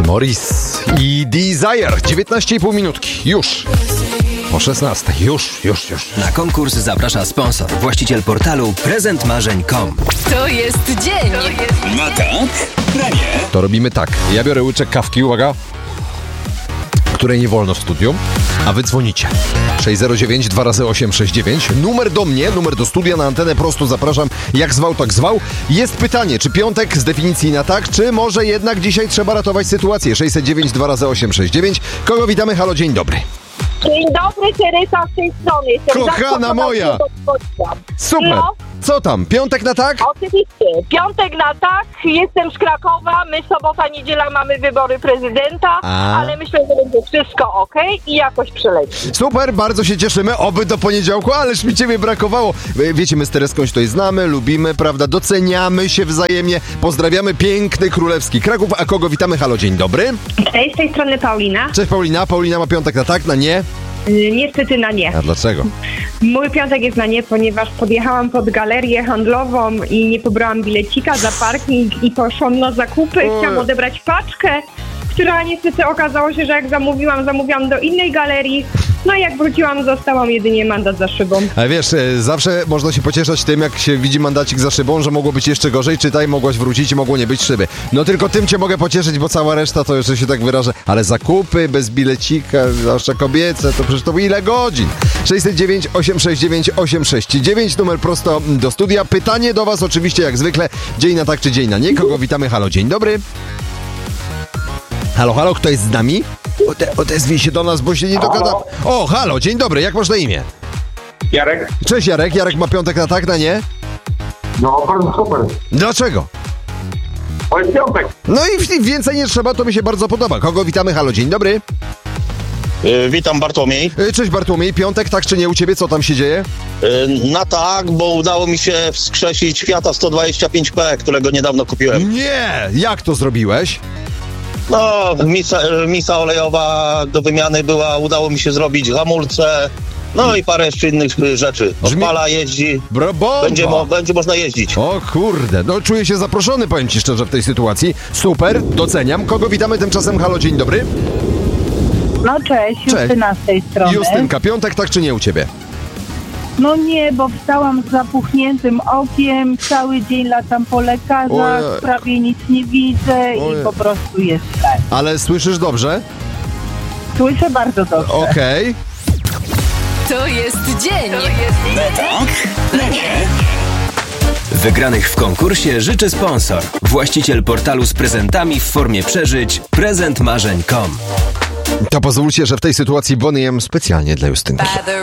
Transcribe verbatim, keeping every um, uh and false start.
Morris i Desire. dziewiętnaście i pół minutki. Już. Po szesnastej. Już, już, już. Na konkurs zaprasza sponsor, właściciel portalu prezent marzeń kropka com. To jest dzień. Na tak, na nie. To robimy tak. Ja biorę łyczek kawki, uwaga, której nie wolno w studiu, a wy dzwonicie. sześć zero dziewięć dwa razy osiem sześć dziewięć. Numer do mnie, numer do studia, na antenę prosto zapraszam. Jak zwał, tak zwał. Jest pytanie, czy piątek z definicji na tak, czy może jednak dzisiaj trzeba ratować sytuację? sześć zero dziewięć dwa razy osiem sześć dziewięć. Kogo witamy? Halo, dzień dobry. Dzień dobry, Teresa z tej strony. Jestem Kochana moja. Super. No. Co tam? Piątek na tak? Oczywiście. Piątek na tak. Jestem z Krakowa. My sobota, niedziela mamy wybory prezydenta, A. ale myślę, że będzie wszystko okej i jakoś przeleci. Super, bardzo się cieszymy. Oby do poniedziałku, ależ mi ciebie brakowało. Wiecie, my z Tereską się tutaj znamy, lubimy, prawda? Doceniamy się wzajemnie. Pozdrawiamy piękny królewski Kraków. A kogo witamy? Halo, dzień dobry. Cześć, z tej strony Paulina. Cześć Paulina. Paulina ma piątek na tak, na nie? Yy, Niestety na nie. A dlaczego? Mój piątek jest na nie, ponieważ podjechałam pod galerię handlową i nie pobrałam bilecika za parking i poszłam na zakupy. Oj. Chciałam odebrać paczkę, która niestety okazało się, że jak zamówiłam, zamówiłam do innej galerii. No i jak wróciłam, zostałam jedynie mandat za szybą. Ale wiesz, e, zawsze można się pocieszać tym, jak się widzi mandacik za szybą, że mogło być jeszcze gorzej. Czytaj, mogłaś wrócić i mogło nie być szyby. No tylko tym cię mogę pocieszyć, bo cała reszta to jeszcze się tak wyrażę. Ale zakupy bez bilecika, zwłaszcza kobiece, to przecież to było ile godzin? sześć zero dziewięć osiem sześć dziewięć osiem sześć dziewięć, numer prosto do studia. Pytanie do was oczywiście jak zwykle. Dzień na tak czy dzień na nie? Kogo witamy? Halo, dzień dobry. Halo, halo, kto jest z nami? Ode, odezwij się do nas, bo się nie dogadam. O, halo, dzień dobry, jak masz na imię? Jarek? Cześć Jarek, Jarek ma piątek na tak, na nie? No, bardzo super. Dlaczego? To jest piątek. No i więcej nie trzeba, to mi się bardzo podoba. Kogo witamy? Halo, dzień dobry. Yy, witam, Bartłomiej. Yy, Cześć Bartłomiej, piątek, tak czy nie u ciebie? Co tam się dzieje? Yy, na tak, bo udało mi się wskrzesić Fiata sto dwadzieścia pięć P, którego niedawno kupiłem. Nie! Jak to zrobiłeś? No, misa, misa olejowa do wymiany była, udało mi się zrobić hamulce, no i parę jeszcze innych rzeczy. Odpala, jeździ, Bro, bomba. będzie, mo, będzie można jeździć. O kurde, no czuję się zaproszony, powiem ci szczerze, w tej sytuacji. Super, doceniam. Kogo witamy tymczasem? Halo, dzień dobry. No cześć, Justyna z tej strony. Justynka, piątek, tak czy nie u ciebie? No nie, bo wstałam z zapuchniętym okiem, cały dzień latam po lekarzach, Ojej. prawie nic nie widzę Ojej. i po prostu jest tak. Ale słyszysz dobrze? Słyszę bardzo dobrze. Okej. To jest dzień. Na tak, na nie. Wygranych w konkursie życzy sponsor, właściciel portalu z prezentami w formie przeżyć prezent marzeń kropka com. To pozwólcie, że w tej sytuacji Bonnie M specjalnie dla Justynki.